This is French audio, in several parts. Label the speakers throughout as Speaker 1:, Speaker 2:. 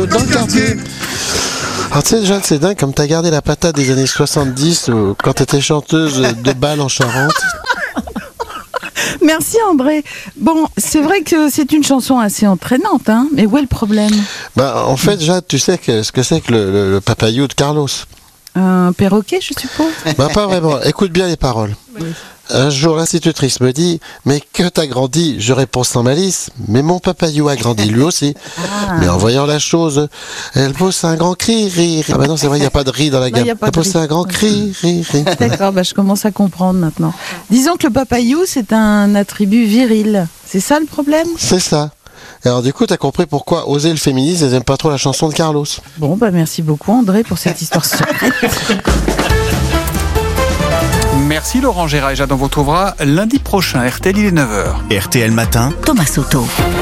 Speaker 1: dans le quartier. Alors tu sais Jeanne, c'est dingue comme t'as gardé la patate des années 70 quand t'étais chanteuse de bal en Charente.
Speaker 2: Merci André. Bon, c'est vrai que c'est une chanson assez entraînante, hein, mais où est le problème ?
Speaker 1: En fait Jeanne, tu sais ce que c'est que le papayou de Carlos ?
Speaker 2: Un perroquet, je suppose ?
Speaker 1: Pas vraiment, écoute bien les paroles. Oui. Un jour, l'institutrice me dit « Mais que t'as grandi ?» Je réponds sans malice « Mais mon papayou a grandi lui aussi. » Mais en voyant la chose, elle pousse un grand cri, ri, ri. Ah bah non, c'est vrai, il n'y a pas de riz dans la gamme. Elle pousse un grand cri, ri, ri.
Speaker 2: D'accord, je commence à comprendre maintenant. Disons que le papayou, c'est un attribut viril. C'est ça le problème ?
Speaker 1: C'est ça. Et alors du coup, t'as compris pourquoi oser le féminisme, ils n'aiment pas trop la chanson de Carlos.
Speaker 2: Bon, merci beaucoup André pour cette histoire secrète.
Speaker 3: Merci Laurent Gérard et Jade, on vous retrouvera lundi prochain. RTL, il est 9h.
Speaker 4: RTL Matin,
Speaker 5: Thomas Soto.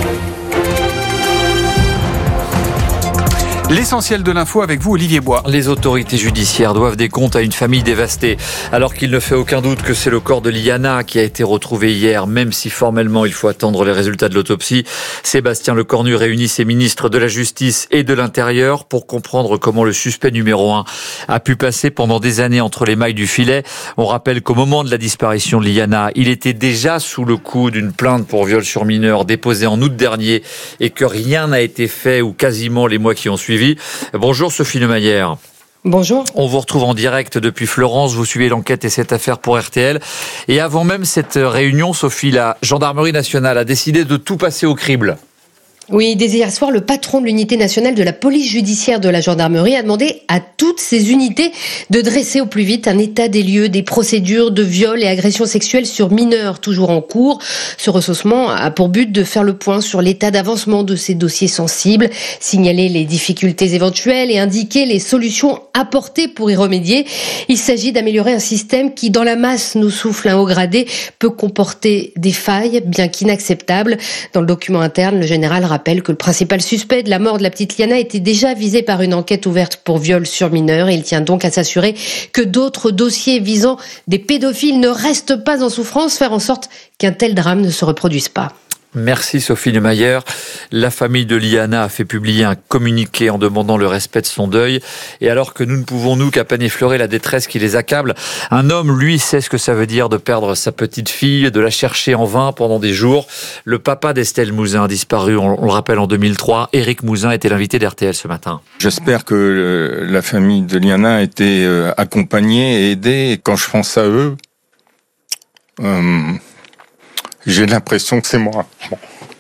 Speaker 3: L'essentiel de l'info avec vous, Olivier Bois.
Speaker 6: Les autorités judiciaires doivent des comptes à une famille dévastée. Alors qu'il ne fait aucun doute que c'est le corps de Liana qui a été retrouvé hier, même si formellement il faut attendre les résultats de l'autopsie. Sébastien Lecornu réunit ses ministres de la Justice et de l'Intérieur pour comprendre comment le suspect numéro 1 a pu passer pendant des années entre les mailles du filet. On rappelle qu'au moment de la disparition de Liana, il était déjà sous le coup d'une plainte pour viol sur mineur déposée en août dernier et que rien n'a été fait ou quasiment les mois qui ont suivi. Bonjour Sophie Lemayer.
Speaker 7: Bonjour.
Speaker 6: On vous retrouve en direct depuis Florence, vous suivez l'enquête et cette affaire pour RTL. Et avant même cette réunion, Sophie, la gendarmerie nationale a décidé de tout passer au crible.
Speaker 7: Oui, dès hier soir, le patron de l'unité nationale de la police judiciaire de la gendarmerie a demandé à toutes ces unités de dresser au plus vite un état des lieux des procédures de viol et agressions sexuelles sur mineurs toujours en cours. Ce recensement a pour but de faire le point sur l'état d'avancement de ces dossiers sensibles, signaler les difficultés éventuelles et indiquer les solutions apportées pour y remédier. Il s'agit d'améliorer un système qui, dans la masse, nous souffle un haut gradé, peut comporter des failles, bien qu'inacceptables. Dans le document interne, le général rappelle que le principal suspect de la mort de la petite Liana était déjà visé par une enquête ouverte pour viol sur mineur. Il tient donc à s'assurer que d'autres dossiers visant des pédophiles ne restent pas en souffrance, faire en sorte qu'un tel drame ne se reproduise pas.
Speaker 6: Merci Sophie Lemayer. La famille de Liana a fait publier un communiqué en demandant le respect de son deuil. Et alors que nous ne pouvons nous qu'à peine effleurer la détresse qui les accable, un homme, lui, sait ce que ça veut dire de perdre sa petite fille, de la chercher en vain pendant des jours. Le papa d'Estelle Mouzin a disparu, on le rappelle, en 2003. Éric Mouzin était l'invité d'RTL ce matin.
Speaker 8: J'espère que la famille de Liana a été accompagnée et aidée. Et quand je pense à eux, j'ai l'impression que c'est moi. Bon.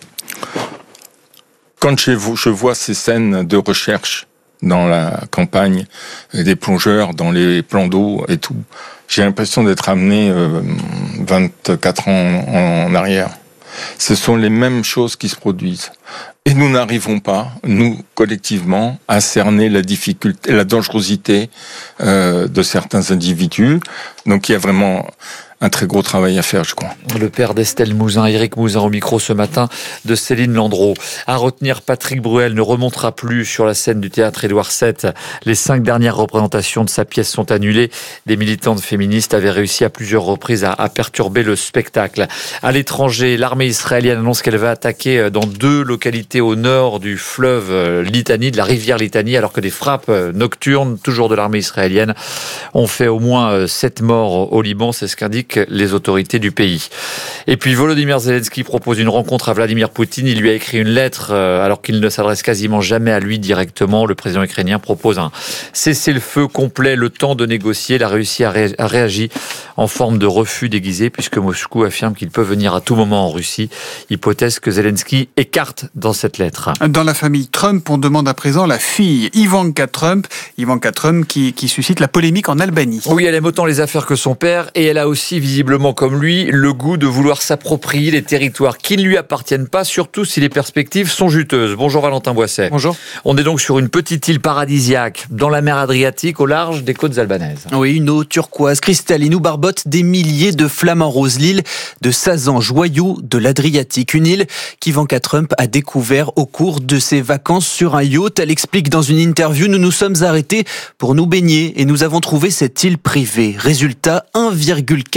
Speaker 8: Quand je vois ces scènes de recherche dans la campagne, des plongeurs dans les plans d'eau et tout, j'ai l'impression d'être amené 24 ans en arrière. Ce sont les mêmes choses qui se produisent. Et nous n'arrivons pas, nous, collectivement, à cerner la difficulté, la dangerosité de certains individus. Donc il y a vraiment un très gros travail à faire, je crois.
Speaker 6: Le père d'Estelle Mouzin, Éric Mouzin, au micro ce matin de Céline Landreau. À retenir, Patrick Bruel ne remontera plus sur la scène du théâtre Édouard VII. Les 5 dernières représentations de sa pièce sont annulées. Des militantes féministes avaient réussi à plusieurs reprises à perturber le spectacle. À l'étranger, l'armée israélienne annonce qu'elle va attaquer dans 2 localités au nord du fleuve Litani, de la rivière Litani, alors que des frappes nocturnes, toujours de l'armée israélienne, ont fait au moins 7 morts au Liban. C'est ce qu'indiquent les autorités du pays. Et puis Volodymyr Zelensky propose une rencontre à Vladimir Poutine. Il lui a écrit une lettre alors qu'il ne s'adresse quasiment jamais à lui directement. Le président ukrainien propose un cessez-le-feu complet, le temps de négocier. La Russie a réagi en forme de refus déguisé puisque Moscou affirme qu'il peut venir à tout moment en Russie. Hypothèse que Zelensky écarte dans cette lettre.
Speaker 3: Dans la famille Trump, on demande à présent la fille Ivanka Trump qui suscite la polémique en Albanie.
Speaker 6: Oui, elle aime autant les affaires que son père et elle a aussi visiblement comme lui le goût de vouloir s'approprier les territoires qui ne lui appartiennent pas, surtout si les perspectives sont juteuses. Bonjour Valentin Boisset.
Speaker 3: Bonjour.
Speaker 6: On est donc sur une petite île paradisiaque dans la mer Adriatique au large des côtes albanaises.
Speaker 9: Oui, une eau turquoise cristalline où barbotent des milliers de flamants roses. L'île de Sazan, joyau de l'Adriatique. Une île qu'Ivanka Trump a découvert au cours de ses vacances sur un yacht. Elle explique dans une interview: nous nous sommes arrêtés pour nous baigner et nous avons trouvé cette île privée. Résultat, 1,4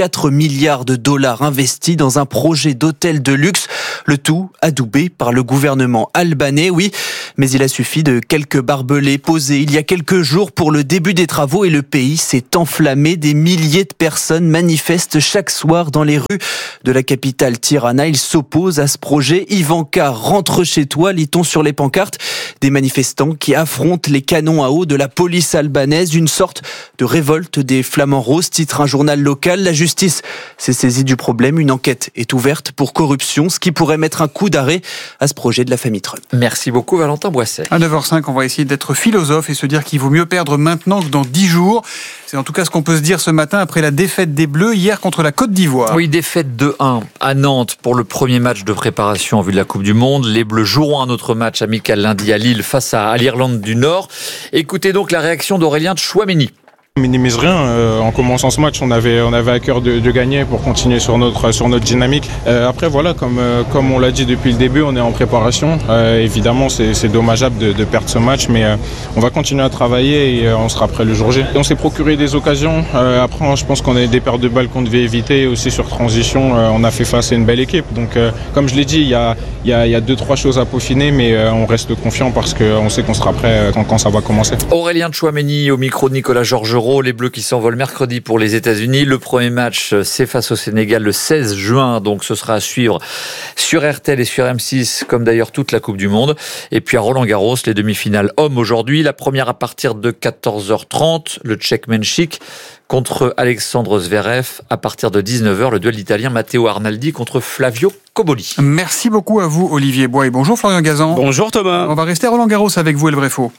Speaker 9: 4 milliards de dollars investis dans un projet d'hôtel de luxe. Le tout adoubé par le gouvernement albanais, oui. Mais il a suffi de quelques barbelés posés il y a quelques jours pour le début des travaux et le pays s'est enflammé. Des milliers de personnes manifestent chaque soir dans les rues de la capitale Tirana. Ils s'opposent à ce projet. Ivanka, rentre chez toi, lit-on sur les pancartes. Des manifestants qui affrontent les canons à eau de la police albanaise. Une sorte de révolte des flamants roses, titre un journal local. La justice s'est saisie du problème. Une enquête est ouverte pour corruption, ce qui pourrait mettre un coup d'arrêt à ce projet de la famille Trump.
Speaker 6: Merci beaucoup Valentin Boisset.
Speaker 3: À 9h05, on va essayer d'être philosophe et se dire qu'il vaut mieux perdre maintenant que dans 10 jours. C'est en tout cas ce qu'on peut se dire ce matin après la défaite des Bleus hier contre la Côte d'Ivoire.
Speaker 6: Oui, défaite 2-1 à Nantes pour le premier match de préparation en vue de la Coupe du Monde. Les Bleus joueront un autre match amical lundi à Lille face à l'Irlande du Nord. Écoutez donc la réaction d'Aurélien Tchouaméni.
Speaker 4: On minimise rien. En commençant ce match, on avait à cœur de gagner pour continuer sur notre dynamique. Après, voilà, comme on l'a dit depuis le début, on est en préparation. Évidemment, c'est dommageable de perdre ce match, mais on va continuer à travailler et on sera prêt le jour J. On s'est procuré des occasions. Après, je pense qu'on a des pertes de balles qu'on devait éviter. Aussi sur transition, on a fait face à une belle équipe. Donc, comme je l'ai dit, il y a 2-3 choses à peaufiner, mais on reste confiant parce qu'on sait qu'on sera prêt quand ça va commencer.
Speaker 6: Aurélien Tchouaméni au micro de Nicolas Georgerot. Les Bleus qui s'envolent mercredi pour les États-Unis. Le premier match, c'est face au Sénégal le 16 juin. Donc, ce sera à suivre sur RTL et sur M6, comme d'ailleurs toute la Coupe du Monde. Et puis à Roland-Garros, les demi-finales hommes aujourd'hui. La première à partir de 14h30. Le Tchèque Menchik contre Alexandre Zverev. À partir de 19h, le duel d'Italien Matteo Arnaldi contre Flavio Cobolli.
Speaker 3: Merci beaucoup à vous, Olivier Bois. Et bonjour, Florian Gazan.
Speaker 5: Bonjour, Thomas.
Speaker 3: On va rester à Roland-Garros avec vous et le vrai-faux.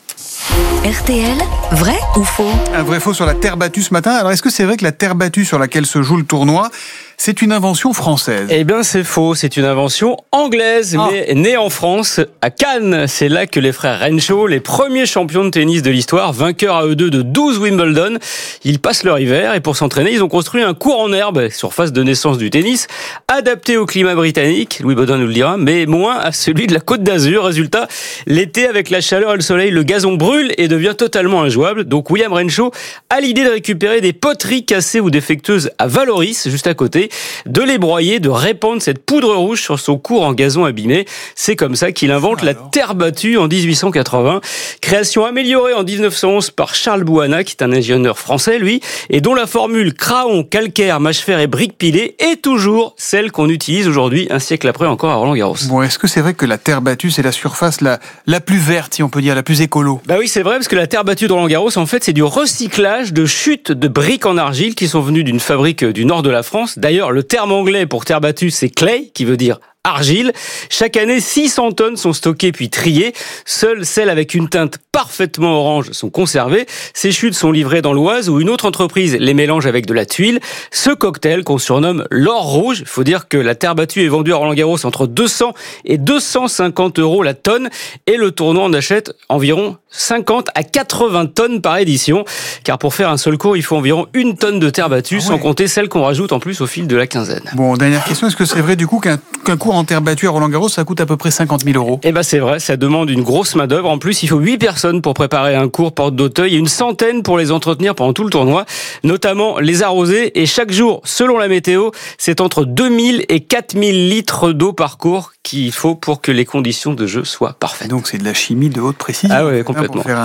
Speaker 10: RTL, vrai ou faux ?
Speaker 3: Un vrai-faux sur la terre battue ce matin. Alors, est-ce que c'est vrai que la terre battue sur laquelle se joue le tournoi, c'est une invention française ?
Speaker 5: Eh bien, c'est faux. C'est une invention anglaise, mais née en France, à Cannes. C'est là que les frères Renshaw, les premiers champions de tennis de l'histoire, vainqueurs à eux deux de 12 Wimbledon, ils passent leur hiver et pour s'entraîner, ils ont construit un court en herbe, surface de naissance du tennis, adapté au climat britannique, Louis Baudin nous le dira, mais moins à celui de la Côte d'Azur. Résultat, l'été, avec la chaleur et le soleil, le gazon brûle et devient totalement injouable. Donc William Renshaw a l'idée de récupérer des poteries cassées ou défectueuses à Valoris, juste à côté, de les broyer, de répandre cette poudre rouge sur son court en gazon abîmé. C'est comme ça qu'il invente la terre battue en 1880. Création améliorée en 1911 par Charles Bouhana, qui est un ingénieur français, lui, et dont la formule craon, calcaire, mâche-fer et briques pilées est toujours celle qu'on utilise aujourd'hui, un siècle après encore à Roland-Garros.
Speaker 3: Bon, est-ce que c'est vrai que la terre battue, c'est la surface la plus verte, si on peut dire, la plus écolo ?
Speaker 5: Bah oui, c'est vrai, parce que la terre battue de Roland-Garros, en fait, c'est du recyclage de chutes de briques en argile qui sont venues d'une fabrique du nord de la France. D'ailleurs, le terme anglais pour terre battue, c'est clay, qui veut dire argile. Chaque année, 600 tonnes sont stockées puis triées. Seules celles avec une teinte parfaitement orange sont conservées. Ces chutes sont livrées dans l'Oise où une autre entreprise les mélange avec de la tuile. Ce cocktail qu'on surnomme l'or rouge, il faut dire que la terre battue est vendue à Roland-Garros entre 200 et 250 € la tonne et le tournoi en achète environ 50 à 80 tonnes par édition. Car pour faire un seul cours, il faut environ 1 tonne de terre battue, sans compter celle qu'on rajoute en plus au fil de la quinzaine.
Speaker 3: Bon, dernière question, est-ce que c'est vrai du coup qu'un cours en terre battue à Roland-Garros, ça coûte à peu près 50 000 €?
Speaker 5: Eh ben c'est vrai, ça demande une grosse main-d'œuvre. En plus, il faut 8 personnes pour préparer un cours porte d'Auteuil et une centaine pour les entretenir pendant tout le tournoi, notamment les arroser. Et chaque jour, selon la météo, c'est entre 2000 et 4000 litres d'eau par cours qu'il faut pour que les conditions de jeu soient parfaites.
Speaker 3: Donc c'est de la chimie de haute précision.
Speaker 5: Ah oui, complètement.
Speaker 3: Pour faire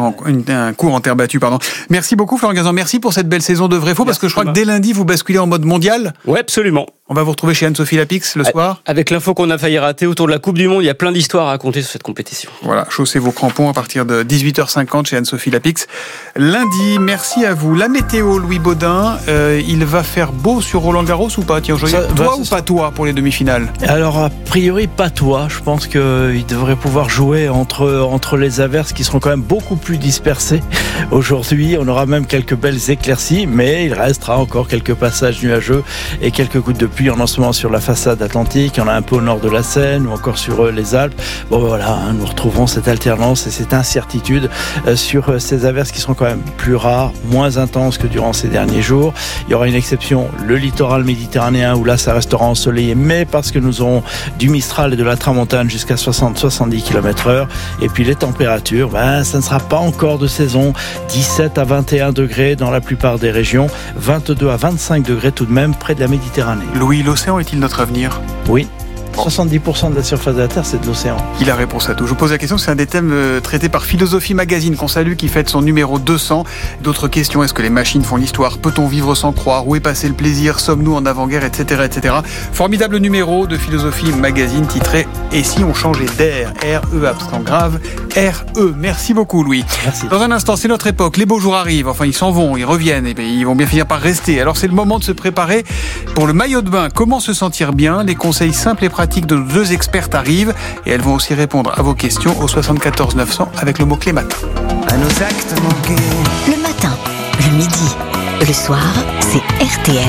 Speaker 3: un cours en terre battue, pardon. Merci beaucoup Florian Gazan, merci pour cette belle saison de vrai-faux, parce que je crois que dès lundi, vous basculez en mode mondial.
Speaker 5: Oui, absolument.
Speaker 3: On va vous retrouver chez Anne-Sophie Lapix le soir.
Speaker 5: Avec l'info qu'on a failli rater autour de la Coupe du Monde, il y a plein d'histoires à raconter sur cette compétition.
Speaker 3: Voilà, chaussez vos crampons à partir de 18h50 chez Anne-Sophie Lapix. Lundi, merci à vous. La météo, Louis Baudin, il va faire beau sur Roland-Garros ou pas? Tiens, toi ou pas toi pour les demi-finales?
Speaker 11: Alors, a priori, pas toi. Je pense qu'il devrait pouvoir jouer entre les averses qui seront quand même beaucoup plus dispersées aujourd'hui. On aura même quelques belles éclaircies, mais il restera encore quelques passages nuageux et quelques gouttes de pluie puis en ce moment sur la façade atlantique, il y en a un peu au nord de la Seine ou encore sur les Alpes. Bon voilà, nous retrouvons cette alternance et cette incertitude sur ces averses qui seront quand même plus rares, moins intenses que durant ces derniers jours. Il y aura une exception, le littoral méditerranéen, où là ça restera ensoleillé, mais parce que nous aurons du Mistral et de la Tramontane jusqu'à 60-70 km/h. Et puis les températures, ça ne sera pas encore de saison. 17 à 21 degrés dans la plupart des régions, 22 à 25 degrés tout de même près de la Méditerranée.
Speaker 3: Louis, l'océan est-il notre avenir ?
Speaker 11: Oui. 70% de la surface de la Terre, c'est de l'océan.
Speaker 3: Il a réponse à tout. Je vous pose la question, c'est un des thèmes traités par Philosophie Magazine qu'on salue, qui fête son numéro 200. D'autres questions, est-ce que les machines font l'histoire ? Peut-on vivre sans croire ? Où est passé le plaisir ? Sommes-nous en avant-guerre ? Etc. etc. Formidable numéro de Philosophie Magazine titré « Et si on changeait d'air ?» R-E, accent grave, R-E. Merci beaucoup Louis.
Speaker 11: Merci.
Speaker 3: Dans un instant, c'est notre époque. Les beaux jours arrivent. Enfin, ils s'en vont, ils reviennent. Et bien, ils vont bien finir par rester. Alors, c'est le moment de se préparer pour le maillot de bain. Comment se sentir bien ? Les conseils simples et pratiques de nos deux expertes arrivent et elles vont aussi répondre à vos questions au 74 900 avec le mot-clé matin.
Speaker 12: À nos actes manqués.
Speaker 10: Le matin, le midi, le soir, c'est RTL.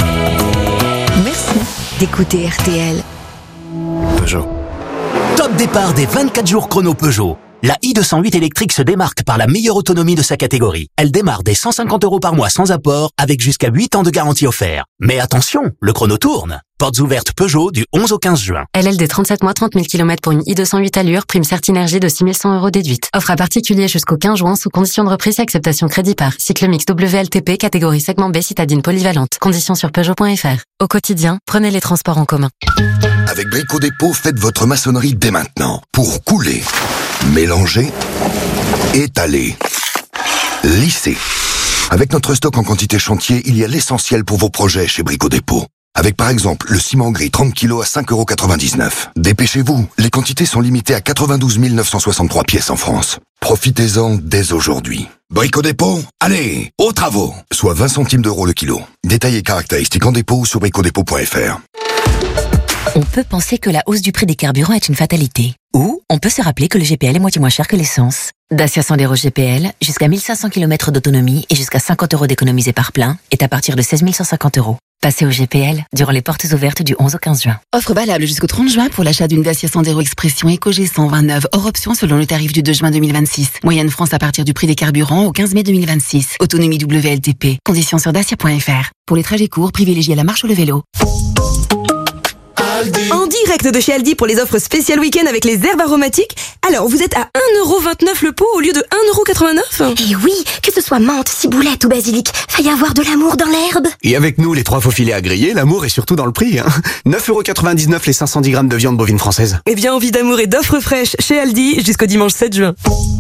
Speaker 10: Merci d'écouter RTL.
Speaker 13: Peugeot. Top départ des 24 jours chrono Peugeot. La i208 électrique se démarque par la meilleure autonomie de sa catégorie. Elle démarre dès 150 € par mois sans apport, avec jusqu'à 8 ans de garantie offert. Mais attention, le chrono tourne. Portes ouvertes Peugeot du 11 au 15 juin.
Speaker 14: LLD 37 mois, 30 000 km pour une i208 allure, prime Certinergie de 6 100 € déduite. Offre à particulier jusqu'au 15 juin sous condition de reprise et acceptation crédit par. Cycle mix WLTP, catégorie segment B, citadine polyvalente. Conditions sur Peugeot.fr. Au quotidien, prenez les transports en commun.
Speaker 15: Avec Brico Dépôt, faites votre maçonnerie dès maintenant. Pour couler, mélanger, étaler, lisser. Avec notre stock en quantité chantier, il y a l'essentiel pour vos projets chez Brico Dépôt. Avec par exemple le ciment gris 30 kg à 5,99 €. Dépêchez-vous, les quantités sont limitées à 92 963 pièces en France. Profitez-en dès aujourd'hui. Brico Dépôt, allez, aux travaux. Soit 20 centimes d'euros le kilo. Détails et caractéristiques en dépôt sur bricodépôt.fr.
Speaker 10: On peut penser que la hausse du prix des carburants est une fatalité. Ou on peut se rappeler que le GPL est moitié moins cher que l'essence. Dacia Sandero GPL, jusqu'à 1500 km d'autonomie et jusqu'à 50 € d'économisés par plein, est à partir de 16 150 €. Passez au GPL durant les portes ouvertes du 11 au 15 juin.
Speaker 16: Offre valable jusqu'au 30 juin pour l'achat d'une Dacia Sandero Expression Eco G129 hors option selon le tarif du 2 juin 2026. Moyenne France à partir du prix des carburants au 15 mai 2026. Autonomie WLTP. Conditions sur dacia.fr. Pour les trajets courts, privilégiez la marche ou le vélo.
Speaker 17: En direct de chez Aldi pour les offres spéciales week-end avec les herbes aromatiques. Alors, vous êtes à 1,29 € le pot au lieu de 1,89 €.
Speaker 18: Et oui, que ce soit menthe, ciboulette ou basilic, va y avoir de l'amour dans l'herbe.
Speaker 19: Et avec nous, les 3 faux filets à griller, l'amour est surtout dans le prix. 9,99 € les 510 grammes de viande bovine française.
Speaker 17: Eh bien, envie d'amour et d'offres fraîches chez Aldi jusqu'au dimanche 7 juin.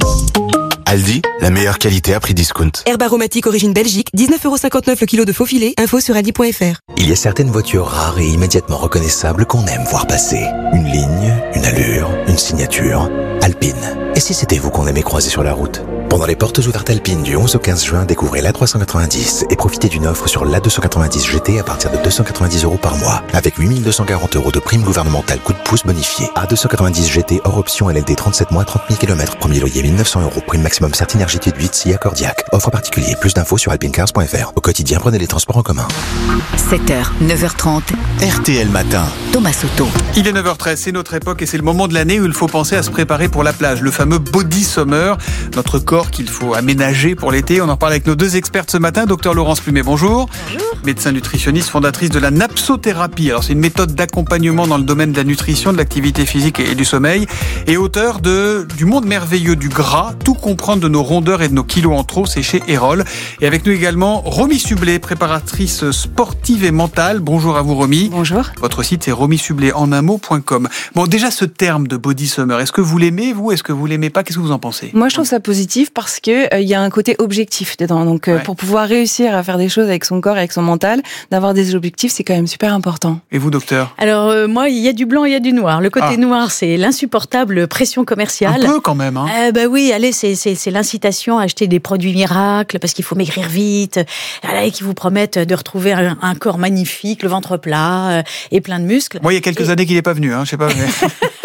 Speaker 19: Aldi, la meilleure qualité à prix discount.
Speaker 17: Herbe aromatique origine Belgique, 19,59 € le kilo de faux filet, info sur aldi.fr.
Speaker 20: Il y a certaines voitures rares et immédiatement reconnaissables qu'on aime voir passer. Une ligne, une allure, une signature. Alpine. Et si c'était vous qu'on aimait croiser sur la route ? Pendant les portes ouvertes Alpine du 11 au 15 juin, découvrez l'A390 et profitez d'une offre sur l'A290 GT à partir de 290 € par mois, avec 8 240 € de prime gouvernementale coup de pouce bonifié. A290 GT hors option LLD 37 mois, 30 000 km, premier loyer 1 900 €, prime maximum Certinergie de 8 SIA Cordiac. Offre particulier, plus d'infos sur alpinecars.fr. Au quotidien, prenez les transports en commun.
Speaker 10: 7h, 9h30.
Speaker 13: RTL Matin.
Speaker 10: Thomas Soto.
Speaker 3: Il est 9h13, c'est notre époque et c'est le moment de l'année où il faut penser à se préparer pour la plage. Le fameux body summer, notre corps qu'il faut aménager pour l'été. On en parle avec nos deux expertes ce matin. Docteur Laurence Plumet, bonjour.
Speaker 21: Bonjour.
Speaker 3: Médecin nutritionniste, fondatrice de la napsothérapie. Alors c'est une méthode d'accompagnement dans le domaine de la nutrition, de l'activité physique et du sommeil. Et auteur du monde merveilleux du gras, tout comprendre de nos rondeurs et de nos kilos en trop, c'est chez Erol. Et avec nous également Romy Sublet, préparatrice sportive et mentale. Bonjour à vous Romy.
Speaker 21: Bonjour.
Speaker 3: Votre site c'est romysublet.com. Bon, déjà ce terme de body summer, est-ce que vous l'aimez vous ? Est-ce que vous l'aimez pas ? Qu'est-ce que vous en pensez ?
Speaker 21: Moi je trouve ça positif parce que y a un côté objectif dedans. Donc pour pouvoir réussir à faire des choses avec son corps et avec son mental, d'avoir des objectifs, c'est quand même super important.
Speaker 3: Et vous docteur ?
Speaker 22: Alors moi il y a du blanc et il y a du noir. Le côté noir c'est l'insupportable pression commerciale.
Speaker 3: Un peu quand même. Hein.
Speaker 22: Bah oui, allez, c'est l'incitation à acheter des produits miracles parce qu'il faut maigrir vite, et qui vous promettent de retrouver un corps magnifique, le ventre plat et plein de muscles.
Speaker 3: Moi il y a quelques années qu'il n'est pas venu, je sais pas. Mais...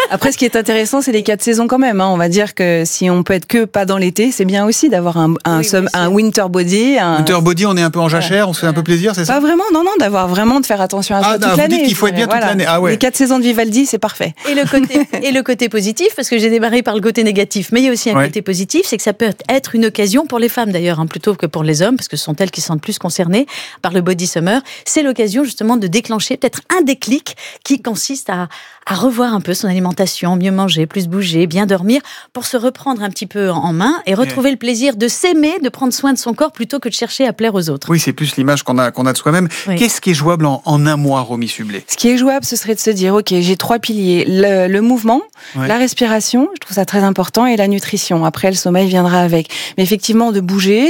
Speaker 21: Après, ce qui est intéressant, c'est les 4 saisons quand même. On va dire que si on peut être que pas dans l'été, c'est bien aussi d'avoir un winter body.
Speaker 3: Winter body, on est un peu en jachère, on se fait un peu plaisir, c'est ça?
Speaker 21: Pas vraiment, non, vraiment de faire attention à ça toute l'année.
Speaker 3: Vous dites qu'il faut être bien toute l'année. Ah ouais.
Speaker 21: Les 4 saisons de Vivaldi, c'est parfait.
Speaker 22: Et le côté positif, parce que j'ai démarré par le côté négatif, mais il y a aussi un côté positif, c'est que ça peut être une occasion pour les femmes d'ailleurs, plutôt que pour les hommes, parce que ce sont elles qui sont plus concernées par le body summer. C'est l'occasion justement de déclencher peut-être un déclic qui consiste à revoir un peu son alimentation, mieux manger, plus bouger, bien dormir, pour se reprendre un petit peu en main et retrouver le plaisir de s'aimer, de prendre soin de son corps plutôt que de chercher à plaire aux autres.
Speaker 3: Oui, c'est plus l'image qu'on a de soi-même. Oui. Qu'est-ce qui est jouable en un mois, Romy Sublet?
Speaker 21: Ce qui est jouable, ce serait de se dire, ok, j'ai 3 piliers, le mouvement, la respiration, je trouve ça très important, et la nutrition. Après, le sommeil viendra avec. Mais effectivement, de bouger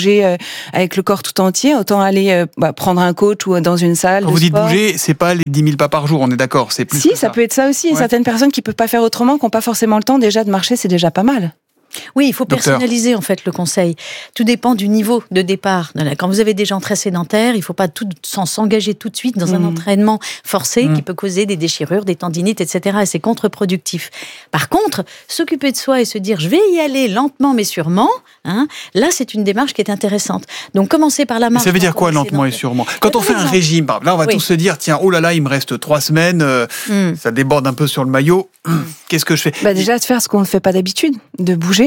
Speaker 21: avec le corps tout entier, autant aller prendre un coach ou dans une salle.
Speaker 3: Quand vous dites bouger, c'est pas les 10 000 pas par jour, on est d'accord, c'est plus.
Speaker 21: Si, ça peut être ça aussi. Certaines personnes qui peuvent pas faire autrement, qui n'ont pas forcément le temps déjà de marcher, c'est déjà pas mal.
Speaker 22: Oui, il faut personnaliser en fait le conseil. Tout dépend du niveau de départ. Quand vous avez des gens très sédentaires, il ne faut pas s'engager tout de suite dans un entraînement forcé qui peut causer des déchirures, des tendinites, etc. Et c'est contre-productif. Par contre, s'occuper de soi et se dire je vais y aller lentement mais sûrement, là c'est une démarche qui est intéressante. Donc commencer par la marche.
Speaker 3: Ça veut dire quoi lentement et sûrement? Quand on fait un régime, là on va tous se dire tiens, oh là là, il me reste 3 semaines, ça déborde un peu sur le maillot. Qu'est-ce que je fais?
Speaker 21: Déjà de faire ce qu'on ne fait pas d'habitude, de bouger.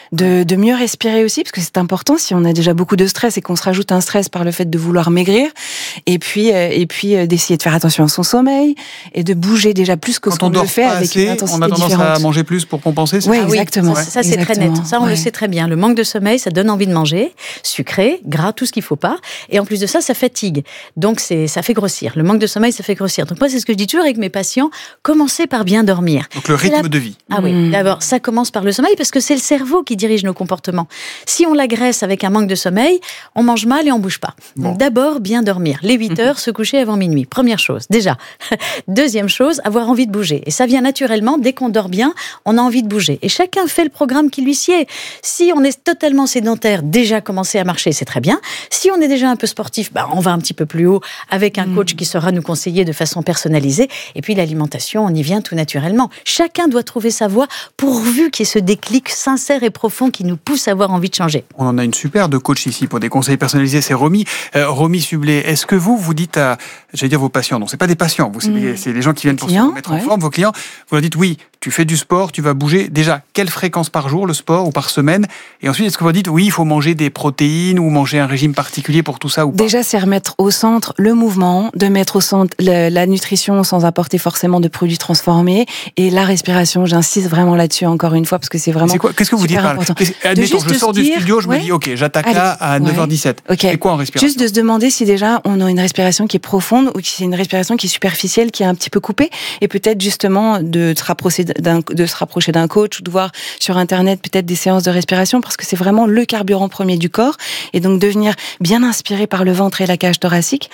Speaker 21: De mieux respirer aussi, parce que c'est important si on a déjà beaucoup de stress et qu'on se rajoute un stress par le fait de vouloir maigrir, et puis d'essayer de faire attention à son sommeil et de bouger déjà plus que ce qu'on le fait avec une intensité différente.
Speaker 3: On a tendance à manger plus pour compenser.
Speaker 21: Oui, exactement.
Speaker 22: Ça c'est très net. Ça on le sait très bien. Le manque de sommeil, ça donne envie de manger, sucré, gras, tout ce qu'il faut pas. Et en plus de ça, ça fatigue. Donc ça fait grossir. Le manque de sommeil, ça fait grossir. Donc moi, c'est ce que je dis toujours avec mes patients. Commencez par bien dormir.
Speaker 3: Donc le rythme de vie.
Speaker 22: Ah oui. D'abord, ça commence par le sommeil parce que c'est le cerveau qui dirige nos comportements. Si on l'agresse avec un manque de sommeil, on mange mal et on bouge pas. Donc d'abord, bien dormir. Les 8 heures, se coucher avant minuit. Première chose, déjà. Deuxième chose, avoir envie de bouger. Et ça vient naturellement, dès qu'on dort bien, on a envie de bouger. Et chacun fait le programme qui lui sied. Si on est totalement sédentaire, déjà commencer à marcher, c'est très bien. Si on est déjà un peu sportif, on va un petit peu plus haut avec un coach qui saura nous conseiller de façon personnalisée. Et puis l'alimentation, on y vient tout naturellement. Chacun doit trouver sa voie pourvu qu'il y ait ce déclic sincère et profond qui nous pousse à avoir envie de changer.
Speaker 3: On en a une super de coach ici pour des conseils personnalisés, c'est Romy. Romy Sublet, est-ce que vous dites à, vos patients, non, c'est pas des patients, c'est les gens qui viennent pour se mettre en forme, vos clients, vous leur dites oui, tu fais du sport, tu vas bouger. Déjà, quelle fréquence par jour, le sport, ou par semaine? Et ensuite, est-ce que vous dites oui, il faut manger des protéines ou manger un régime particulier pour tout ça ou pas?
Speaker 21: Déjà, c'est remettre au centre le mouvement, de mettre au centre la nutrition sans apporter forcément de produits transformés, et la respiration. J'insiste vraiment là-dessus encore une fois parce que c'est vraiment.
Speaker 3: Qu'est-ce que vous dites par là? Admettons, je sors du studio, je me dis ok, j'attaque là à 9h17. C'est quoi en respiration?
Speaker 21: Juste de se demander si déjà on a une respiration qui est profonde ou si c'est une respiration qui est superficielle, qui est un petit peu coupée, et peut-être justement de se rapprocher d'un coach ou de voir sur internet peut-être des séances de respiration, parce que c'est vraiment le carburant premier du corps, et donc de venir bien inspirer par le ventre et la cage thoracique.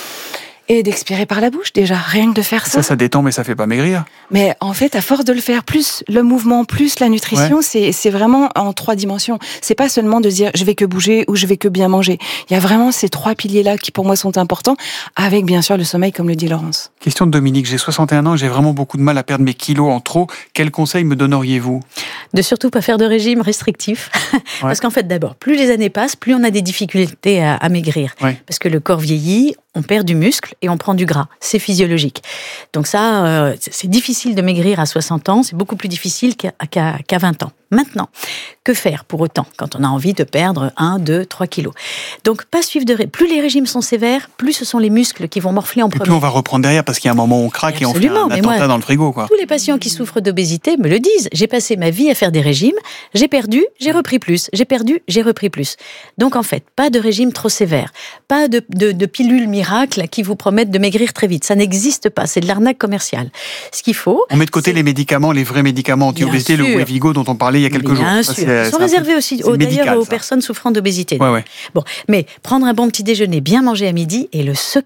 Speaker 21: Et d'expirer par la bouche, déjà, rien que de faire ça.
Speaker 3: Ça détend, mais ça fait pas maigrir.
Speaker 21: Mais en fait, à force de le faire, plus le mouvement, plus la nutrition, c'est vraiment en 3 dimensions. C'est pas seulement de dire je vais que bouger ou je vais que bien manger. Il y a vraiment ces 3 piliers-là qui pour moi sont importants, avec bien sûr le sommeil, comme le dit Laurence.
Speaker 3: Question de Dominique, j'ai 61 ans et j'ai vraiment beaucoup de mal à perdre mes kilos en trop. Quel conseil me donneriez-vous?
Speaker 22: De surtout pas faire de régime restrictif. Parce qu'en fait, d'abord, plus les années passent, plus on a des difficultés à maigrir. Parce que le corps vieillit, on perd du muscle et on prend du gras. C'est physiologique. Donc ça, c'est difficile de maigrir à 60 ans, c'est beaucoup plus difficile qu'à 20 ans. Maintenant, que faire pour autant quand on a envie de perdre 1, 2, 3 kilos? Donc, pas suivre plus les régimes sont sévères, plus ce sont les muscles qui vont morfler en premier.
Speaker 3: Et plus on va reprendre derrière parce qu'il y a un moment où on craque et on fait un attentat dans le frigo, quoi.
Speaker 22: Tous les patients qui souffrent d'obésité me le disent. J'ai passé ma vie à faire des régimes, j'ai perdu, j'ai repris plus, j'ai perdu, j'ai repris plus. Donc, en fait, pas de régime trop sévère, pas de pilules miracles qui vous promettent de maigrir très vite. Ça n'existe pas, c'est de l'arnaque commerciale. Ce qu'il faut...
Speaker 3: On met de côté les médicaments, les vrais médicaments anti-obésité, le Wevigo dont on parlait il y a quelques jours.
Speaker 22: Bien sûr. Ils sont réservés aussi d'ailleurs aux personnes souffrant d'obésité.
Speaker 3: Ouais.
Speaker 22: Bon, mais prendre un bon petit déjeuner, bien manger à midi, et le secret,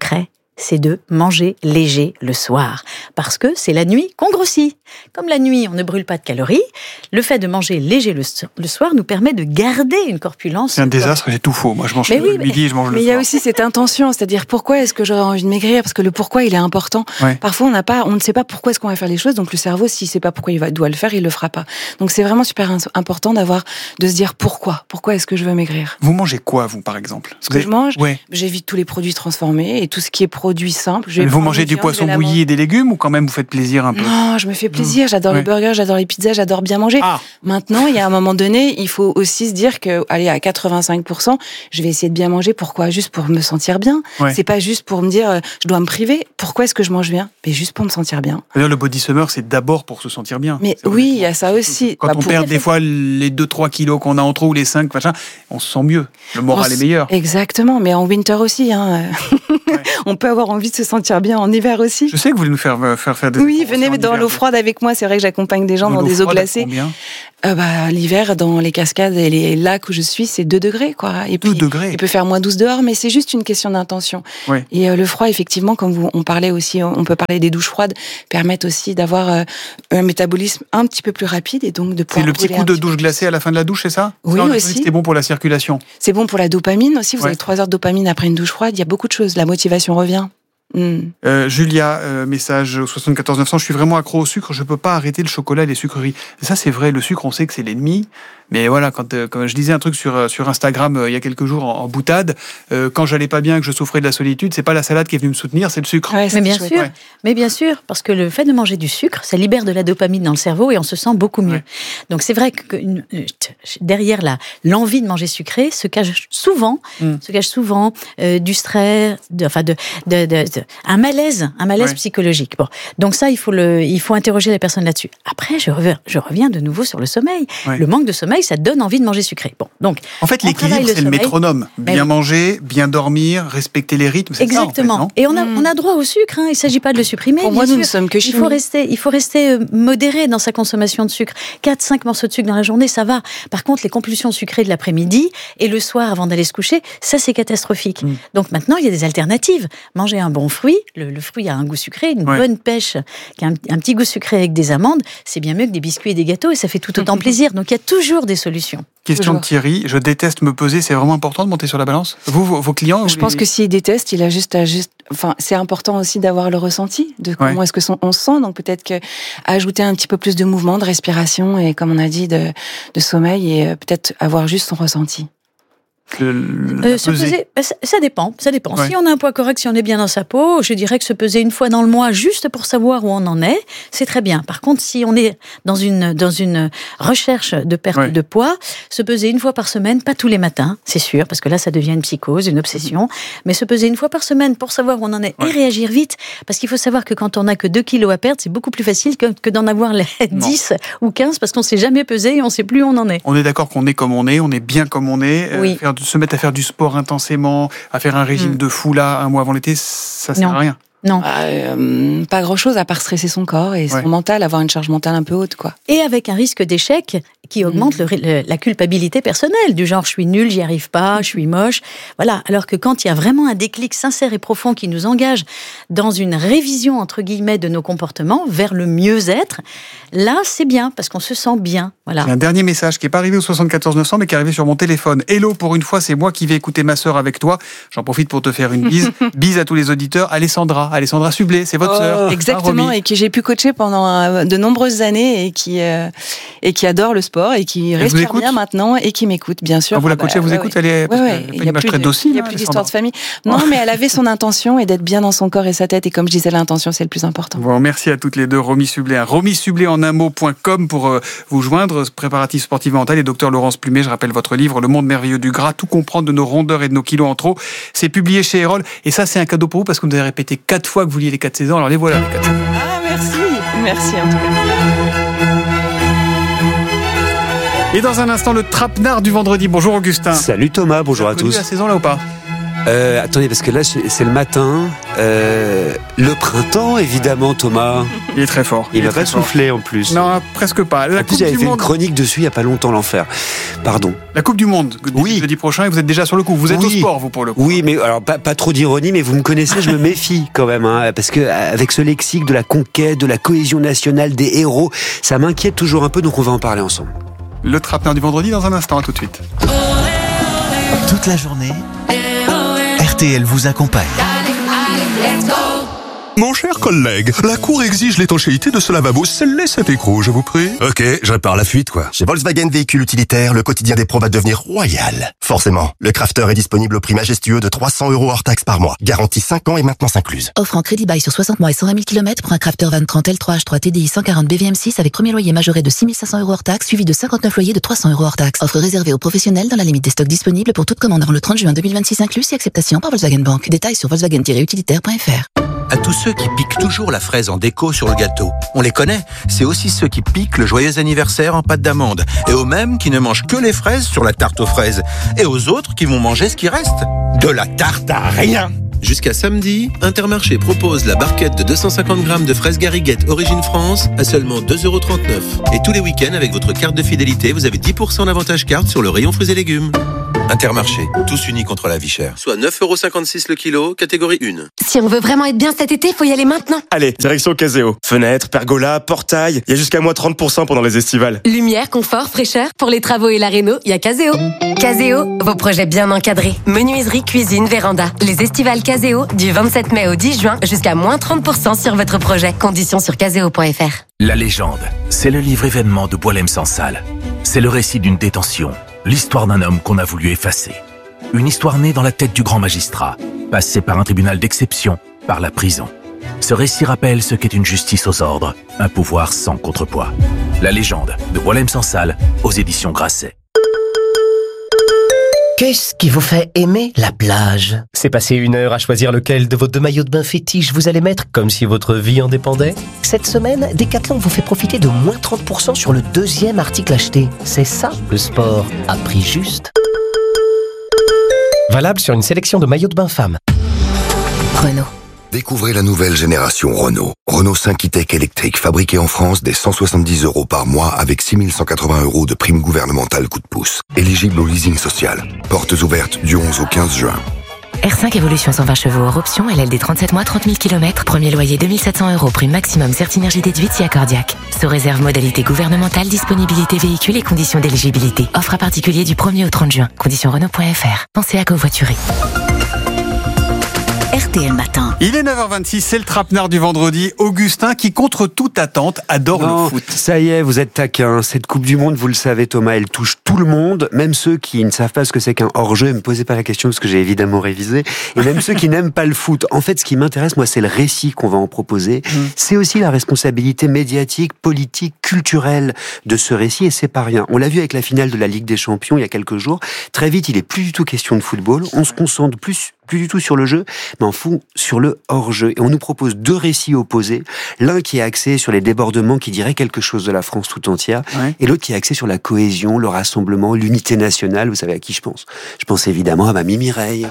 Speaker 22: c'est de manger léger le soir. Parce que c'est la nuit qu'on grossit. Comme la nuit, on ne brûle pas de calories, le fait de manger léger le soir nous permet de garder une corpulence.
Speaker 3: C'est un désastre, c'est tout faux. Moi, je mange le midi, je mange le soir.
Speaker 21: Mais il y a aussi cette intention, c'est-à-dire pourquoi est-ce que j'aurais envie de maigrir? Parce que le pourquoi, il est important.
Speaker 3: Ouais.
Speaker 21: Parfois, on ne sait pas pourquoi est-ce qu'on va faire les choses, donc le cerveau, s'il ne sait pas pourquoi doit le faire, il le fera pas. Donc c'est vraiment super important de se dire pourquoi. Pourquoi est-ce que je veux maigrir?
Speaker 3: Vous mangez quoi, vous, par exemple?
Speaker 21: Ce que je mange,
Speaker 3: ouais.
Speaker 21: J'évite tous les produits transformés et tout ce qui est produit simple.
Speaker 3: Vous mangez du poisson bouilli et des légumes ou quand même vous faites plaisir un peu?
Speaker 21: Non, je me fais plaisir. J'adore les burgers, j'adore les pizzas, j'adore bien manger. Maintenant, il y a un moment donné, il faut aussi se dire que, allez, à 85%, je vais essayer de bien manger. Pourquoi? Juste pour me sentir bien. Ouais. C'est pas juste pour me dire, je dois me priver. Pourquoi est-ce que je mange bien? Mais juste pour me sentir bien.
Speaker 3: D'ailleurs, le body summer, c'est d'abord pour se sentir bien.
Speaker 21: Mais oui, il y a ça aussi.
Speaker 3: Quand on perd des fois les 2-3 kilos qu'on a en trop ou les 5, machin, on se sent mieux. Le moral est meilleur.
Speaker 21: Exactement, mais en winter aussi. Hein. Ouais. On peut avoir envie de se sentir bien en hiver aussi.
Speaker 3: Je sais que vous voulez nous faire des...
Speaker 21: Oui, venez dans l'eau froide avec moi. C'est vrai que j'accompagne des gens dans des eaux glacées. L'hiver, dans les cascades et les lacs où je suis, c'est 2 degrés, quoi. Et puis,
Speaker 3: 2 degrés.
Speaker 21: Il peut faire -12 dehors, mais c'est juste une question d'intention. Ouais. Et le froid, effectivement, comme on parlait aussi, on peut parler des douches froides, permettent aussi d'avoir un métabolisme un petit peu plus rapide et donc de pouvoir.
Speaker 3: C'est le petit coup de douche glacée à la fin de la douche, c'est ça?
Speaker 21: Oui, aussi.
Speaker 3: C'est bon pour la circulation.
Speaker 21: C'est bon pour la dopamine aussi. Vous avez 3 heures de dopamine après une douche froide. Il y a beaucoup de choses. La motivation revient.
Speaker 3: Julia, message au 74 900, je suis vraiment accro au sucre, je peux pas arrêter le chocolat et les sucreries. Et ça, c'est vrai, le sucre, on sait que c'est l'ennemi. Mais voilà, quand je disais un truc sur Instagram il y a quelques jours en boutade, quand j'allais pas bien, que je souffrais de la solitude, c'est pas la salade qui est venue me soutenir, c'est le sucre.
Speaker 22: Ouais, mais bien sûr, parce que le fait de manger du sucre, ça libère de la dopamine dans le cerveau et on se sent beaucoup mieux. Ouais. Donc c'est vrai que derrière l'envie de manger sucré se cache souvent du stress, un malaise psychologique. Bon, donc ça, il faut interroger les personnes là-dessus. Après, je reviens de nouveau sur le sommeil. Ouais. Le manque de sommeil, ça donne envie de manger sucré. Bon, donc
Speaker 3: en fait, l'équilibre, c'est le métronome. Bien manger, bien dormir, respecter les rythmes. C'est
Speaker 22: exactement.
Speaker 3: Ça, en fait,
Speaker 22: et on a droit au sucre. Hein. Il ne s'agit pas de le supprimer.
Speaker 21: Pour moi, nous ne sommes que chimiques.
Speaker 22: Il faut rester modéré dans sa consommation de sucre. 4-5 morceaux de sucre dans la journée, ça va. Par contre, les compulsions sucrées de l'après-midi et le soir avant d'aller se coucher, ça c'est catastrophique. Donc maintenant, il y a des alternatives. Manger un bon fruit. Le fruit a un goût sucré. Une bonne pêche qui a un petit goût sucré avec des amandes, c'est bien mieux que des biscuits et des gâteaux et ça fait tout autant plaisir. Donc il y a toujours des solutions.
Speaker 3: Question de Thierry, je déteste me peser, c'est vraiment important de monter sur la balance? Vos clients?
Speaker 21: Je pense que s'il déteste, il a juste à Enfin, c'est important aussi d'avoir le ressenti de comment est-ce que on se sent. Donc peut-être que ajouter un petit peu plus de mouvement, de respiration et comme on a dit de sommeil et peut-être avoir juste son ressenti.
Speaker 22: Se peser, ça dépend. Ouais. Si on a un poids correct, si on est bien dans sa peau, je dirais que se peser une fois dans le mois, juste pour savoir où on en est, c'est très bien. Par contre, si on est dans une recherche de perte de poids, se peser une fois par semaine, pas tous les matins, c'est sûr, parce que là, ça devient une psychose, une obsession, mais se peser une fois par semaine pour savoir où on en est et réagir vite, parce qu'il faut savoir que quand on n'a que 2 kilos à perdre, c'est beaucoup plus facile que d'en avoir les 10 ou 15, parce qu'on ne s'est jamais pesé et on ne sait plus où on en est.
Speaker 3: On est d'accord qu'on est comme on est bien comme on est, se mettre à faire du sport intensément, à faire un régime de fou là, un mois avant l'été, ça sert à rien.
Speaker 22: Non.
Speaker 21: Pas grand-chose à part stresser son corps et son mental, avoir une charge mentale un peu haute, quoi.
Speaker 22: Et avec un risque d'échec qui augmente la culpabilité personnelle, du genre je suis nulle, j'y arrive pas, je suis moche. Voilà. Alors que quand il y a vraiment un déclic sincère et profond qui nous engage dans une révision, entre guillemets, de nos comportements vers le mieux-être, là, c'est bien, parce qu'on se sent bien. Voilà.
Speaker 3: J'ai un dernier message qui n'est pas arrivé au 74 900, mais qui est arrivé sur mon téléphone. Hello, pour une fois, c'est moi qui vais écouter ma sœur avec toi. J'en profite pour te faire une bise. Bise à tous les auditeurs. Alessandra Sublet, c'est votre sœur.
Speaker 21: Exactement, et que j'ai pu coacher pendant de nombreuses années et qui adore le sport et qui respire bien maintenant et qui m'écoute, bien sûr.
Speaker 3: Vous la coachez, elle vous écoute, elle est une image très docile.
Speaker 21: Il n'y a plus d'histoire de famille. Non, mais elle avait son intention et d'être bien dans son corps et sa tête. Et comme je disais, l'intention, c'est le plus important.
Speaker 3: Bon, merci à toutes les deux. Romy Sublet, romysublet.com pour vous joindre. Préparatif sportif mental et docteur Laurence Plumet. Je rappelle votre livre, Le monde merveilleux du gras, tout comprendre de nos rondeurs et de nos kilos en trop. C'est publié chez Erol. Et ça, c'est un cadeau pour vous parce que vous avez répété 4 fois que vous vouliez les 4 saisons. Alors les voilà, les 4 saisons.
Speaker 21: Ah, merci en tout cas.
Speaker 3: Et dans un instant, le trapenard du vendredi. Bonjour Augustin.
Speaker 1: Salut Thomas, bonjour à tous.
Speaker 3: Vous avez connu la saison là ou pas ?
Speaker 1: Attendez, parce que là, c'est le matin. Le printemps, évidemment, Thomas.
Speaker 3: Il est très fort.
Speaker 1: Il va pas souffler en plus.
Speaker 3: Non, presque pas.
Speaker 1: En plus, j'avais fait une chronique dessus il y a pas longtemps, l'enfer. Pardon.
Speaker 3: La Coupe du Monde, jeudi prochain, et vous êtes déjà sur le coup. Vous êtes au sport, vous, pour le coup.
Speaker 1: Oui, mais alors pas trop d'ironie, mais vous me connaissez, je me méfie quand même, hein, parce que avec ce lexique de la conquête, de la cohésion nationale, des héros, ça m'inquiète toujours un peu, donc on va en parler ensemble.
Speaker 3: Le trapenard du vendredi dans un instant, à tout de suite.
Speaker 2: Toute la journée, RTL vous accompagne.
Speaker 23: Mon cher collègue, la Cour exige l'étanchéité de ce lavabo. Scellez cet écrou, je vous prie.
Speaker 24: Ok, je répare la fuite, quoi. Chez Volkswagen Véhicules Utilitaires, le quotidien des pros va devenir royal. Forcément, le Crafter est disponible au prix majestueux de 300 € hors taxe par mois. Garantie 5 ans et maintenance incluse.
Speaker 10: Offre en crédit bail sur 60 mois et 120 000 km pour un Crafter Van 30 L3H3 TDI 140 BVM6 avec premier loyer majoré de 6 500 € hors taxe, suivi de 59 loyers de 300 € hors taxe. Offre réservée aux professionnels dans la limite des stocks disponibles pour toute commande avant le 30 juin 2026 inclus et acceptation par Volkswagen Bank. Détails sur volkswagen-utilitaire.fr.
Speaker 2: À tous ceux qui piquent toujours la fraise en déco sur le gâteau. On les connaît, c'est aussi ceux qui piquent le joyeux anniversaire en pâte d'amande. Et aux mêmes qui ne mangent que les fraises sur la tarte aux fraises. Et aux autres qui vont manger ce qui reste. De la tarte à rien.
Speaker 25: Jusqu'à samedi, Intermarché propose la barquette de 250 grammes de fraises Gariguette Origine France à seulement 2,39 €. Et tous les week-ends, avec votre carte de fidélité, vous avez 10% d'avantage carte sur le rayon fruits et légumes.
Speaker 2: Intermarché, tous unis contre la vie chère.
Speaker 25: Soit 9,56 € le kilo, catégorie 1.
Speaker 18: Si on veut vraiment être bien cet été, faut y aller maintenant.
Speaker 26: Allez, direction Caseo. Fenêtres, pergola, portail, il y a jusqu'à moins 30% pendant les estivales.
Speaker 18: Lumière, confort, fraîcheur. Pour les travaux et la réno, il y a Caseo. Caseo, vos projets bien encadrés. Menuiserie, cuisine, véranda. Les estivales Caseo, du 27 mai au 10 juin, jusqu'à moins 30% sur votre projet. Conditions sur caseo.fr.
Speaker 27: La légende, c'est le livre événement de Boualem Sansal. C'est le récit d'une détention, l'histoire d'un homme qu'on a voulu effacer. Une histoire née dans la tête du grand magistrat, passée par un tribunal d'exception, par la prison. Ce récit rappelle ce qu'est une justice aux ordres, un pouvoir sans contrepoids. La légende de Boualem Sansal, aux éditions Grasset.
Speaker 28: Qu'est-ce qui vous fait aimer la plage? C'est passer 1 heure à choisir lequel de vos 2 maillots de bain fétiches vous allez mettre comme si votre vie en dépendait? Cette semaine, Decathlon vous fait profiter de moins 30% sur le 2e article acheté. C'est ça, le sport à prix juste. Valable sur une sélection de maillots de bain femmes.
Speaker 18: Renault.
Speaker 15: Découvrez la nouvelle génération Renault. Renault 5 e-Tech électrique, fabriqué en France dès 170 € par mois avec 6 180 € de prime gouvernementale coup de pouce. Éligible au leasing social. Portes ouvertes du 11 au 15 juin.
Speaker 10: R5 Evolution 120 chevaux hors option, LLD 37 mois, 30 000 km, premier loyer 2 700 €, prime maximum Certinergie déduite si accordiaque. Sous réserve modalité gouvernementale, disponibilité véhicule et conditions d'éligibilité. Offre à particulier du 1er au 30 juin. Conditions Renault.fr. Pensez à covoiturer.
Speaker 22: RTL Matin.
Speaker 3: Il est 9h26, c'est le trapenard du vendredi. Augustin, qui contre toute attente adore le foot.
Speaker 1: Ça y est, vous êtes taquin. Cette Coupe du Monde, vous le savez Thomas, elle touche tout le monde, même ceux qui ne savent pas ce que c'est qu'un hors-jeu. Ne me posez pas la question parce que j'ai évidemment révisé. Et même ceux qui n'aiment pas le foot. En fait, ce qui m'intéresse, moi, c'est le récit qu'on va en proposer. C'est aussi la responsabilité médiatique, politique, culturelle de ce récit, et c'est pas rien. On l'a vu avec la finale de la Ligue des Champions il y a quelques jours. Très vite, il est plus du tout question de football. On se concentre plus du tout sur le jeu, mais en fond sur le hors-jeu. Et on nous propose 2 récits opposés. L'un qui est axé sur les débordements qui diraient quelque chose de la France tout entière, et l'autre qui est axé sur la cohésion, le rassemblement, l'unité nationale. Vous savez à qui je pense? Je pense évidemment à Mamie Mireille.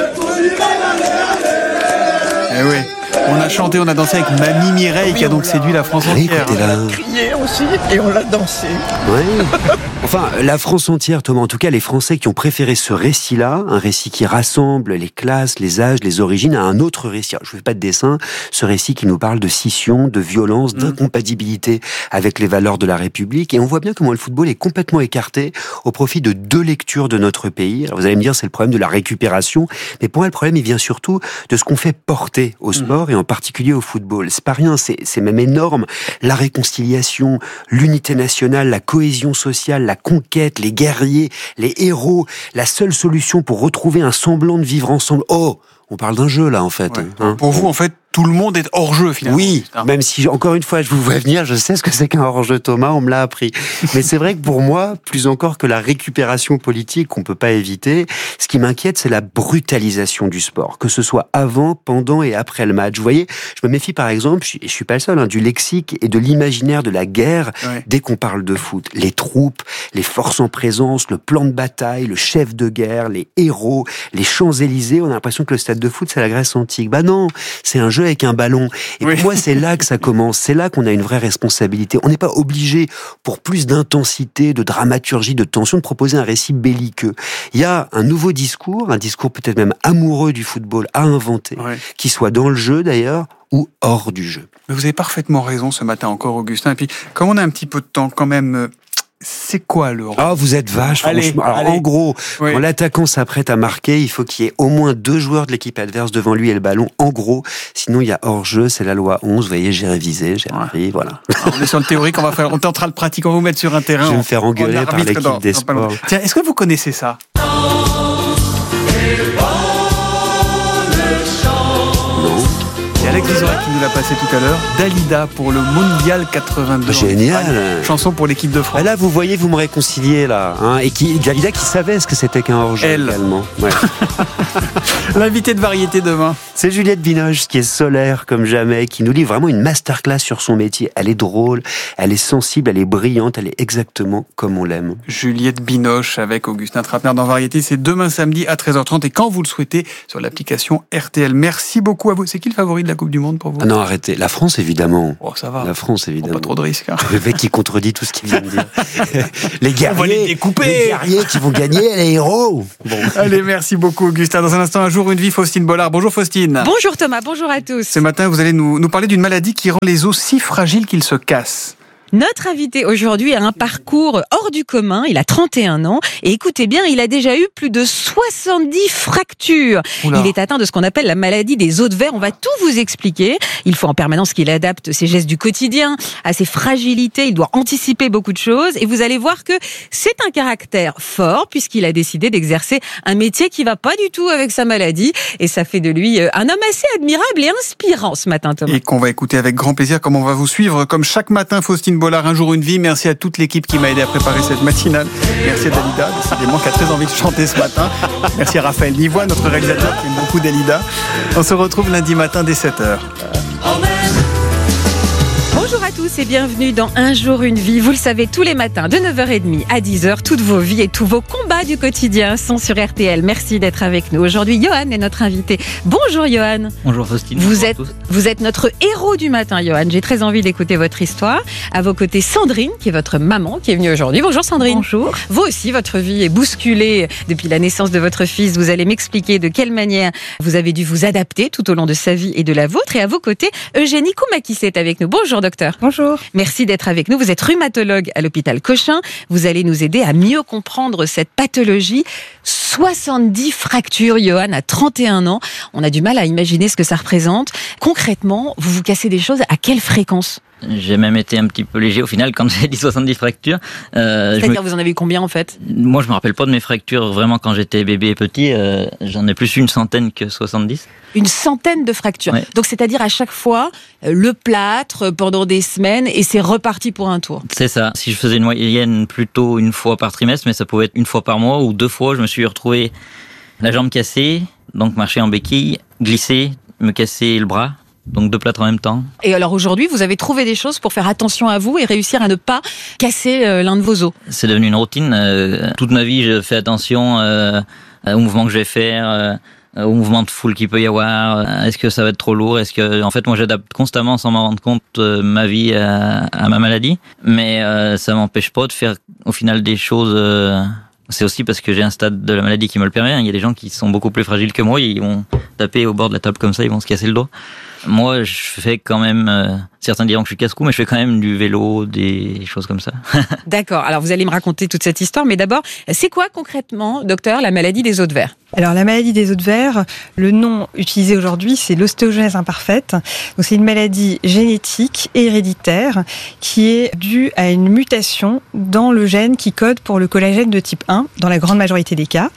Speaker 3: Eh oui, on a chanté, on a dansé avec Mamie Mireille qui a donc séduit la France entière.
Speaker 1: Écoutez-la.
Speaker 12: Crié aussi et on l'a dansé.
Speaker 1: Oui. Enfin, la France entière, Thomas, en tout cas les Français qui ont préféré ce récit-là, un récit qui rassemble les classes, les âges, les origines, à un autre récit. Alors, je ne fais pas de dessin, ce récit qui nous parle de scission, de violence, d'incompatibilité avec les valeurs de la République. Et on voit bien comment le football est complètement écarté au profit de 2 lectures de notre pays. Alors, vous allez me dire, c'est le problème de la récupération, mais pour moi, le problème, il vient surtout de ce qu'on fait porter au sport et en particulier au football. C'est pas rien, c'est même énorme. La réconciliation, l'unité nationale, la cohésion sociale, la conquête, les guerriers, les héros, la seule solution pour retrouver un semblant de vivre ensemble. Oh, on parle d'un jeu là en fait.
Speaker 3: Ouais. Pour vous, en fait, tout le monde est hors jeu finalement.
Speaker 1: Oui, même si encore une fois je vous vois venir, je sais ce que c'est qu'un hors-jeu, Thomas, on me l'a appris. Mais c'est vrai que pour moi, plus encore que la récupération politique qu'on peut pas éviter, ce qui m'inquiète, c'est la brutalisation du sport, que ce soit avant, pendant et après le match. Vous voyez, je me méfie par exemple, et je suis pas le seul, du lexique et de l'imaginaire de la guerre dès qu'on parle de foot. Les troupes, les forces en présence, le plan de bataille, le chef de guerre, les héros, les Champs-Élysées, on a l'impression que le stade de foot, c'est la Grèce antique. Bah non, c'est un jeu avec un ballon. Et pour moi, c'est là que ça commence. C'est là qu'on a une vraie responsabilité. On n'est pas obligé, pour plus d'intensité, de dramaturgie, de tension, de proposer un récit belliqueux. Il y a un nouveau discours, un discours peut-être même amoureux du football à inventer, qui soit dans le jeu d'ailleurs, ou hors du jeu.
Speaker 3: Mais vous avez parfaitement raison ce matin encore, Augustin. Et puis, comme on a un petit peu de temps quand même... C'est quoi le rôle ?
Speaker 1: Ah, vous êtes vache, franchement. Alors, en gros, quand l'attaquant s'apprête à marquer, il faut qu'il y ait au moins 2 joueurs de l'équipe adverse devant lui et le ballon. En gros, sinon il y a hors-jeu, c'est la loi 11. Vous voyez, j'ai révisé, j'ai appris, voilà.
Speaker 3: Alors, on est sur le théorique, on est en train de pratiquer, on va vous mettre sur un terrain.
Speaker 1: Je vais me faire engueuler par l'équipe des sports.
Speaker 3: Tiens, est-ce que vous connaissez ça ? C'est Alex Vizorek qui nous l'a passé tout à l'heure. Dalida pour le Mondial 82.
Speaker 1: Génial.
Speaker 3: Chanson pour l'équipe de France.
Speaker 1: Là, vous voyez, vous me réconciliez là. Et Dalida qui savait ce que c'était qu'un hors-jeu également. Ouais.
Speaker 3: L'invité de variété demain.
Speaker 1: C'est Juliette Binoche qui est solaire comme jamais, qui nous livre vraiment une masterclass sur son métier. Elle est drôle, elle est sensible, elle est brillante, elle est exactement comme on l'aime.
Speaker 3: Juliette Binoche avec Augustin Trappner dans Variété. C'est demain samedi à 13h30 et quand vous le souhaitez sur l'application RTL. Merci beaucoup à vous. C'est qui le favori de la Coupe du Monde pour vous ?
Speaker 1: Non, arrêtez. La France, évidemment.
Speaker 3: Oh, ça va.
Speaker 1: La France, évidemment.
Speaker 3: Pas trop de risques. Hein.
Speaker 1: Le mec qui contredit tout ce qu'il vient de dire. Les guerriers,
Speaker 3: on va les découper.
Speaker 1: Les guerriers qui vont gagner, les héros.
Speaker 3: Bon. Allez, merci beaucoup, Augustin. Dans un instant, un jour, une vie, Faustine Bollard. Bonjour, Faustine.
Speaker 4: Bonjour, Thomas. Bonjour à tous.
Speaker 3: Ce matin, vous allez nous parler d'une maladie qui rend les os si fragiles qu'ils se cassent.
Speaker 4: Notre invité aujourd'hui a un parcours hors du commun, il a 31 ans et écoutez bien, il a déjà eu plus de 70 fractures. Oula. Il est atteint de ce qu'on appelle la maladie des os de verre, on va tout vous expliquer. Il faut en permanence qu'il adapte ses gestes du quotidien à ses fragilités, il doit anticiper beaucoup de choses et vous allez voir que c'est un caractère fort puisqu'il a décidé d'exercer un métier qui va pas du tout avec sa maladie et ça fait de lui un homme assez admirable et inspirant ce matin, Thomas.
Speaker 3: Et qu'on va écouter avec grand plaisir, comme on va vous suivre comme chaque matin, Faustine Bollard, un jour une vie. Merci à toute l'équipe qui m'a aidé à préparer cette matinale. Merci à Dalida, décidément, qui a très envie de chanter ce matin. Merci à Raphaël Nivois, notre réalisateur qui aime beaucoup Dalida. On se retrouve lundi matin dès 7h.
Speaker 4: Bonjour à tous et bienvenue dans Un jour une vie. Vous le savez, tous les matins de 9h30 à 10h, toutes vos vies et tous vos combats du quotidien sont sur RTL. Merci d'être avec nous. Aujourd'hui, Johan est notre invité. Bonjour Johan.
Speaker 5: Bonjour Faustine.
Speaker 4: Vous êtes notre héros du matin, Johan. J'ai très envie d'écouter votre histoire. À vos côtés, Sandrine, qui est votre maman, qui est venue aujourd'hui. Bonjour Sandrine.
Speaker 6: Bonjour.
Speaker 4: Vous aussi, votre vie est bousculée depuis la naissance de votre fils. Vous allez m'expliquer de quelle manière vous avez dû vous adapter tout au long de sa vie et de la vôtre. Et à vos côtés, Eugénie Koumakis est avec nous. Bonjour docteur.
Speaker 6: Bonjour.
Speaker 4: Merci d'être avec nous. Vous êtes rhumatologue à l'hôpital Cochin. Vous allez nous aider à mieux comprendre cette pathologie. 70 fractures, Johan, à 31 ans. On a du mal à imaginer ce que ça représente. Concrètement, vous vous cassez des choses à quelle fréquence ?
Speaker 6: J'ai même été un petit peu léger au final quand j'ai dit 70 fractures.
Speaker 4: C'est-à-dire vous en avez eu combien en fait ?
Speaker 6: Moi je me rappelle pas de mes fractures vraiment quand j'étais bébé et petit. J'en ai plus une centaine que 70.
Speaker 4: Une centaine de fractures.
Speaker 6: Ouais.
Speaker 4: Donc c'est-à-dire à chaque fois le plâtre pendant des semaines et c'est reparti pour un tour.
Speaker 6: C'est ça. Si je faisais une moyenne plutôt une fois par trimestre, mais ça pouvait être une fois par mois ou 2 fois, je me suis retrouvé la jambe cassée, donc marcher en béquille, glisser, me casser le bras. Donc 2 plâtres en même temps.
Speaker 4: Et alors aujourd'hui, vous avez trouvé des choses pour faire attention à vous et réussir à ne pas casser l'un de vos os.
Speaker 6: C'est devenu une routine. Toute ma vie, je fais attention aux mouvements que je vais faire, aux mouvements de foule qu'il peut y avoir. Est-ce que ça va être trop lourd ? Est-ce que, en fait, moi, j'adapte constamment sans m'en rendre compte ma vie à ma maladie. Mais ça m'empêche pas de faire au final des choses. C'est aussi parce que j'ai un stade de la maladie qui me le permet. Il y a des gens qui sont beaucoup plus fragiles que moi. Ils vont taper au bord de la table comme ça, ils vont se casser le doigt. Moi, je fais quand même... certains diront que je suis casse-cou, mais je fais quand même du vélo, des choses comme ça.
Speaker 4: D'accord. Alors, vous allez me raconter toute cette histoire. Mais d'abord, c'est quoi concrètement, docteur, la maladie des os de verre ?
Speaker 7: Alors, la maladie des os de verre, le nom utilisé aujourd'hui, c'est l'ostéogenèse imparfaite. Donc, c'est une maladie génétique et héréditaire qui est due à une mutation dans le gène qui code pour le collagène de type 1, dans la grande majorité des cas.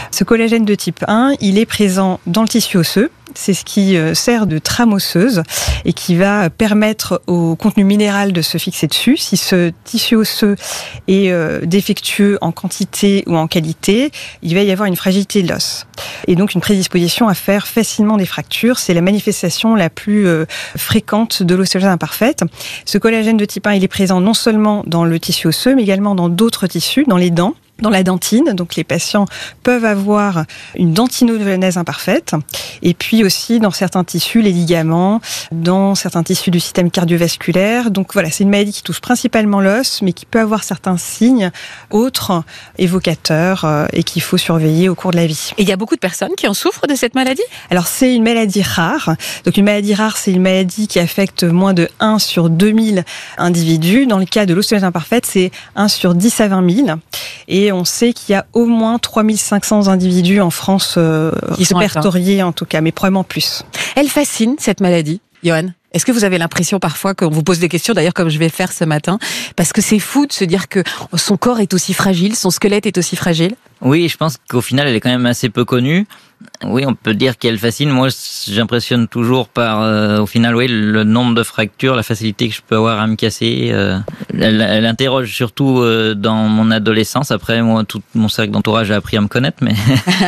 Speaker 7: Ce collagène de type 1, il est présent dans le tissu osseux. C'est ce qui sert de trame osseuse et qui va permettre au contenu minéral de se fixer dessus. Si ce tissu osseux est défectueux en quantité ou en qualité, il va y avoir une fragilité de l'os. Et donc une prédisposition à faire facilement des fractures. C'est la manifestation la plus fréquente de l'ostéogenèse imparfaite. Ce collagène de type 1, il est présent non seulement dans le tissu osseux, mais également dans d'autres tissus, dans les dents, dans la dentine. Donc les patients peuvent avoir une dentinogenèse imparfaite, et puis aussi dans certains tissus, les ligaments, dans certains tissus du système cardiovasculaire. Donc voilà, c'est une maladie qui touche principalement l'os, mais qui peut avoir certains signes autres évocateurs et qu'il faut surveiller au cours de la vie.
Speaker 4: Et il y a beaucoup de personnes qui en souffrent de cette maladie ?
Speaker 7: Alors c'est une maladie rare. Donc une maladie rare, c'est une maladie qui affecte moins de 1 sur 2000 individus. Dans le cas de l'ostéogenèse imparfaite, c'est 1 sur 10 à 20 000. Et on sait qu'il y a au moins 3500 individus en France répertoriés en tout cas, mais probablement plus.
Speaker 4: Elle fascine, cette maladie, Johan ? Est-ce que vous avez l'impression parfois qu'on vous pose des questions, d'ailleurs comme je vais faire ce matin, parce que c'est fou de se dire que son corps est aussi fragile, son squelette est aussi fragile ?
Speaker 6: Oui, je pense qu'au final, elle est quand même assez peu connue. Oui, on peut dire qu'elle fascine. Moi, j'impressionne toujours par, au final, oui, le nombre de fractures, la facilité que je peux avoir à me casser. Elle interroge surtout dans mon adolescence. Après, moi, tout mon cercle d'entourage a appris à me connaître, mais...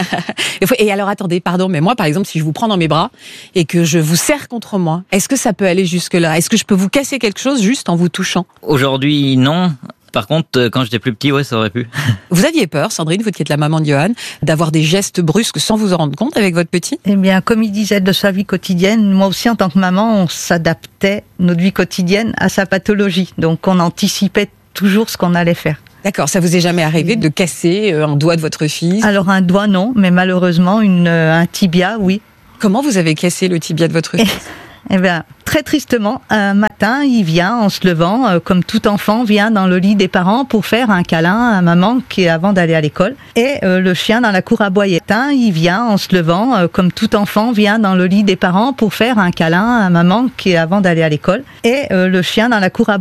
Speaker 4: Et alors, attendez, pardon, mais moi, par exemple, si je vous prends dans mes bras et que je vous serre contre moi, est-ce que ça peut aller jusque-là ? Est-ce que je peux vous casser quelque chose juste en vous touchant ?
Speaker 6: Aujourd'hui, non. Par contre, quand j'étais plus petit, ouais, ça aurait pu.
Speaker 4: Vous aviez peur, Sandrine, vous qui êtes la maman de Johan, d'avoir des gestes brusques sans vous en rendre compte avec votre petit ?
Speaker 12: Eh bien, comme il disait de sa vie quotidienne, moi aussi, en tant que maman, on s'adaptait, notre vie quotidienne, à sa pathologie. Donc, on anticipait toujours ce qu'on allait faire.
Speaker 4: D'accord, ça vous est jamais arrivé de casser un doigt de votre fils ?
Speaker 12: Alors, un doigt, non, mais malheureusement, un tibia, oui.
Speaker 4: Comment vous avez cassé le tibia de votre fils ?
Speaker 12: Eh bien, très tristement, un matin, il vient en se levant, comme tout enfant, vient dans le lit des parents pour faire un câlin à maman avant d'aller à l'école. Et le chien dans la cour aboyait. Il vient en se levant, comme tout enfant, vient dans le lit des parents pour faire un câlin à maman avant d'aller à l'école. Et le chien dans la cour aboyait.